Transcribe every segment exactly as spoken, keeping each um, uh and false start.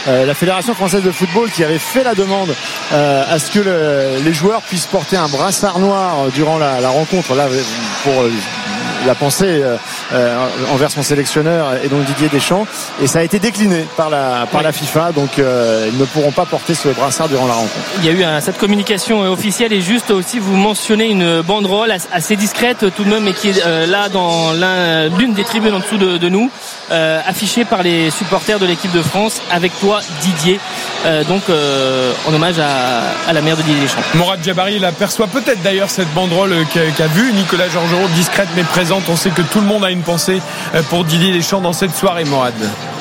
euh, la Fédération française de football qui avait fait la demande euh, à ce que le, les joueurs puissent porter un brassard noir durant la, la rencontre là pour euh, la pensée euh, euh, envers son sélectionneur et donc Didier Deschamps, et ça a été décliné par la, par oui. la FIFA, donc euh, ils ne pourront pas porter ce brassard durant la rencontre. Il y a eu un, cette communication officielle, et juste aussi vous mentionnez une banderole assez discrète tout de même, mais qui est euh, là dans l'un, l'une des tribunes en dessous de, de nous, euh, affichée par les supporters de l'équipe de France, avec toi Didier, euh, donc euh, en hommage à, à la mère de Didier Deschamps. Morad Jabari l'aperçoit peut-être d'ailleurs, cette banderole qu'a, qu'a vue Nicolas Georgerot, discrète mais présente. On sait que tout le monde a une pensée pour Didier Deschamps dans cette soirée, Morad.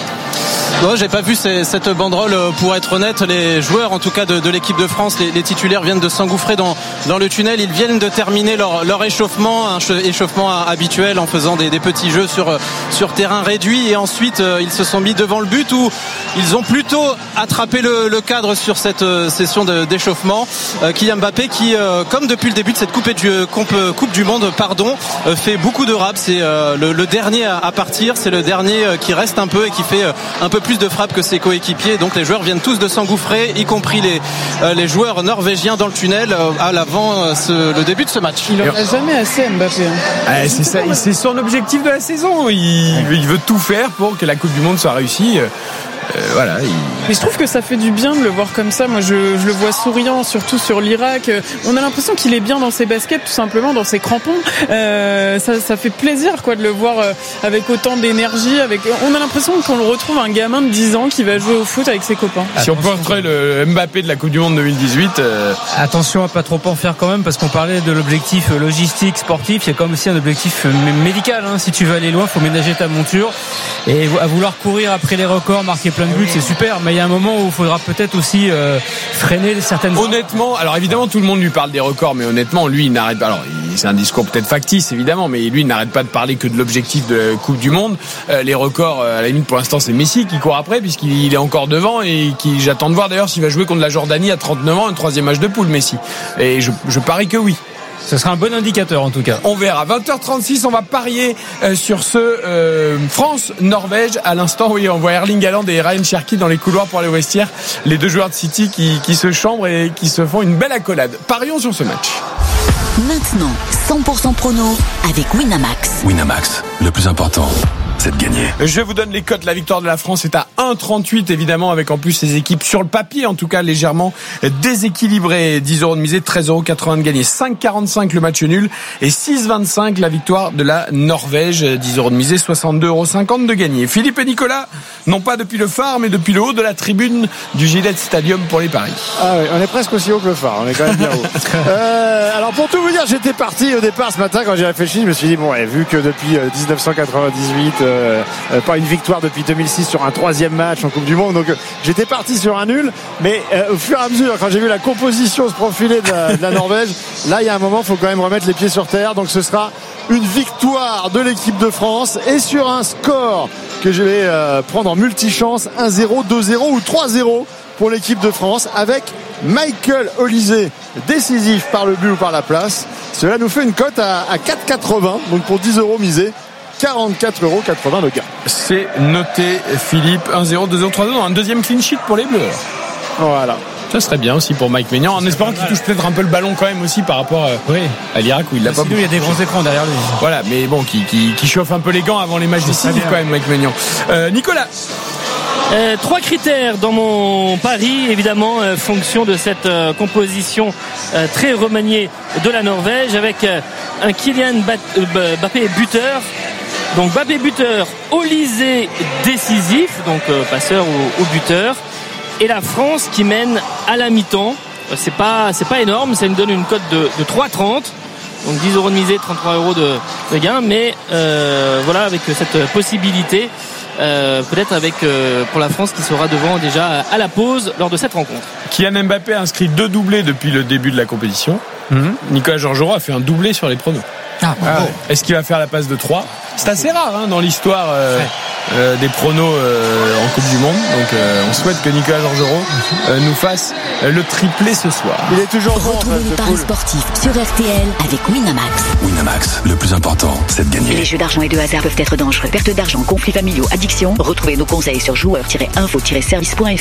Non, j'ai pas vu ces, cette banderole, pour être honnête. Les joueurs, en tout cas de, de l'équipe de France, les, les titulaires viennent de s'engouffrer dans, dans le tunnel. Ils viennent de terminer leur, leur échauffement, un échauffement habituel en faisant des, des petits jeux sur, sur terrain réduit. Et ensuite, euh, ils se sont mis devant le but où ils ont plutôt attrapé le, le cadre sur cette euh, session de, d'échauffement. Euh, Kylian Mbappé qui, euh, comme depuis le début de cette coupe du, coupe, coupe du Monde, pardon, euh, fait beaucoup de rap. C'est euh, le, le dernier à, à partir. C'est le dernier euh, qui reste un peu et qui fait euh, un peu plus de frappe que ses coéquipiers. Donc les joueurs viennent tous de s'engouffrer, y compris les, euh, les joueurs norvégiens dans le tunnel euh, à l'avant euh, ce, le début de ce match. Il en a jamais assez, Mbappé. Hein. Ah, c'est, ça, c'est son objectif de la saison. Il, il veut tout faire pour que la Coupe du Monde soit réussie. Euh, voilà, il... Mais je trouve que ça fait du bien de le voir comme ça. Moi je, je le vois souriant, surtout sur l'Irak. On a l'impression qu'il est bien dans ses baskets, tout simplement dans ses crampons. euh, ça, ça fait plaisir quoi, de le voir avec autant d'énergie, avec... On a l'impression qu'on le retrouve un gamin de dix ans qui va jouer au foot avec ses copains. Si on peut retrouver le Mbappé de la Coupe du Monde deux mille dix-huit, euh... attention à pas trop en faire quand même, parce qu'on parlait de l'objectif logistique, sportif. Il y a quand même aussi un objectif médical, hein. Si tu veux aller loin, faut ménager ta monture, et à vouloir courir après les records, marquer plein de buts, c'est super, mais il y a un moment où il faudra peut-être aussi euh, freiner certaines... Honnêtement, alors évidemment tout le monde lui parle des records, mais honnêtement lui il n'arrête pas, alors c'est un discours peut-être factice évidemment, mais lui il n'arrête pas de parler que de l'objectif de la Coupe du Monde. euh, les records, à la limite pour l'instant c'est Messi qui court après, puisqu'il est encore devant, et qui, j'attends de voir d'ailleurs s'il va jouer contre la Jordanie à trente-neuf ans, un troisième match de poule Messi, et je, je parie que oui. Ce sera un bon indicateur en tout cas. On verra. vingt heures trente-six, on va parier euh, sur ce euh, France-Norvège. À l'instant, oui, on voit Erling Haaland et Ryan Cherki dans les couloirs pour aller au vestiaire. Les deux joueurs de City qui, qui se chambrent et qui se font une belle accolade. Parions sur ce match. Maintenant, cent pour cent prono avec Winamax. Winamax, le plus important, c'est de gagner. Je vous donne les cotes. La victoire de la France est à un virgule trente-huit, évidemment, avec en plus ces équipes sur le papier, en tout cas légèrement déséquilibrées. dix euros de misée, treize euros quatre-vingts de gagné. cinq virgule quarante-cinq le match nul et six virgule vingt-cinq la victoire de la Norvège. dix euros de misée, soixante-deux euros cinquante de gagné. Philippe et Nicolas, non pas depuis le phare, mais depuis le haut de la tribune du Gillette Stadium pour les paris. Ah oui, on est presque aussi haut que le phare, on est quand même bien haut. euh, alors pour tout vous dire, j'étais parti au départ ce matin, quand j'ai réfléchi, je me suis dit, bon, ouais, vu que depuis dix-neuf cent quatre-vingt-dix-huit, euh, euh, pas une victoire depuis deux mille six sur un troisième match en Coupe du Monde, donc euh, j'étais parti sur un nul, mais euh, au fur et à mesure, quand j'ai vu la composition se profiler de la, de la Norvège, là il y a un moment, il faut quand même remettre les pieds sur terre, donc ce sera une victoire de l'équipe de France, et sur un score que je vais euh, prendre en multichance, un zéro, deux zéro ou trois zéro pour l'équipe de France, avec Michael Olise décisif par le but ou par la place. Cela nous fait une cote à, à quatre virgule quatre-vingts, donc pour dix euros misés, quarante-quatre euros quatre-vingts le gain. C'est noté, Philippe. un zéro, deux zéro, trois zéro, un deuxième clean sheet pour les Bleus. Voilà. Ça serait bien aussi pour Mike Maignan, en espérant qu'il touche peut-être un peu le ballon quand même aussi par rapport oui. à l'Irak où il l'a pas. Il y a des grands écrans derrière lui. Voilà, mais bon, qui, qui, qui chauffe un peu les gants avant les matchs décisifs quand même, Mike Maignan. Euh, Nicolas. Euh, trois critères dans mon pari, évidemment, euh, fonction de cette euh, composition euh, très remaniée de la Norvège, avec euh, un Kylian Mbappé buteur. Donc Mbappé buteur, Olise décisif, donc euh, passeur au, au buteur, et la France qui mène à la mi-temps. Euh, c'est pas c'est pas énorme, ça nous donne une cote de, de trois virgule trente. Donc dix euros de misée, trente-trois euros de, de gain, mais euh, voilà, avec cette possibilité. Euh, peut-être avec euh, pour la France qui sera devant déjà à la pause lors de cette rencontre. Kylian Mbappé a inscrit deux doublés depuis le début de la compétition. Mm-hmm. Nicolas Georgerot a fait un doublé sur les pronos. Ah, ah, ouais. Est-ce qu'il va faire la passe de trois? C'est assez rare hein, dans l'histoire euh, ouais. euh, des pronos euh, en Coupe du Monde. Donc euh, on souhaite que Nicolas Georgerot euh, nous fasse euh, le triplé ce soir. Il est toujours bon. Retrouvez les paris sportifs sur R T L avec Winamax. Winamax, le plus important, c'est de gagner. Les jeux d'argent et de hasard peuvent être dangereux. Perte d'argent, conflits familiaux, addiction. Retrouvez nos conseils sur joueurs tiret info tiret service point f r.